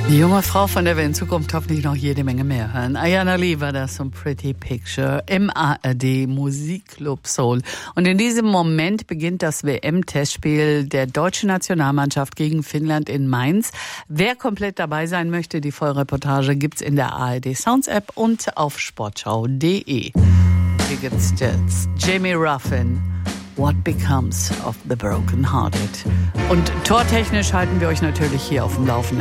Die junge Frau, von der wir in Zukunft hoffentlich noch jede Menge mehr hören. Ayana Lee war das, so Pretty Picture im ARD Musikclub Soul. Und in diesem Moment beginnt das WM-Testspiel der deutschen Nationalmannschaft gegen Finnland in Mainz. Wer komplett dabei sein möchte, die Vollreportage gibt's in der ARD Sounds App und auf sportschau.de. Hier gibt's jetzt Jamie Ruffin. What Becomes of the Broken Hearted. Und tortechnisch halten wir euch natürlich hier auf dem Laufenden.